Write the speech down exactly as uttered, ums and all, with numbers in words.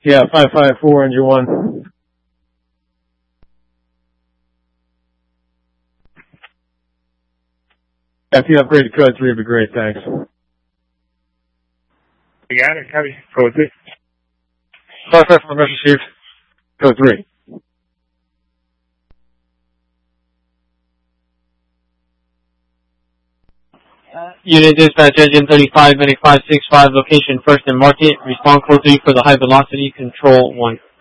Yeah, five five four, engine one. If you upgrade to code three, it'd be great, thanks. You got it, copy. Code three. five five four, message received. Code three. Uh, Unit dispatch, engine thirty-five, Medic five six five, location First and Market. Respond code three for the high velocity, control one.